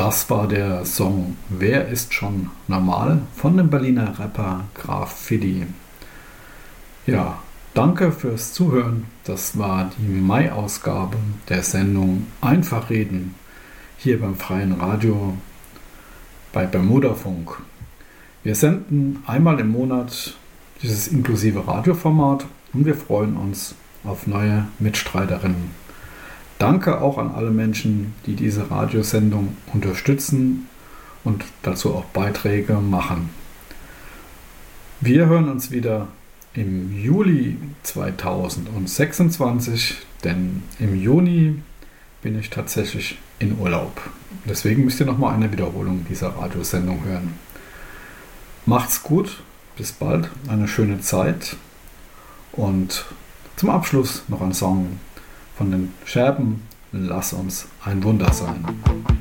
Das war der Song Wer ist schon normal von dem Berliner Rapper Graf Fiddy. Ja, danke fürs Zuhören. Das war die Mai-Ausgabe der Sendung Einfach reden hier beim Freien Radio bei Bermudafunk. Wir senden einmal im Monat dieses inklusive Radioformat und wir freuen uns auf neue Mitstreiterinnen. Danke auch an alle Menschen, die diese Radiosendung unterstützen und dazu auch Beiträge machen. Wir hören uns wieder im Juli 2026, denn im Juni bin ich tatsächlich in Urlaub. Deswegen müsst ihr nochmal eine Wiederholung dieser Radiosendung hören. Macht's gut, bis bald, eine schöne Zeit und zum Abschluss noch ein Song von den Scherben, Lass uns ein Wunder sein.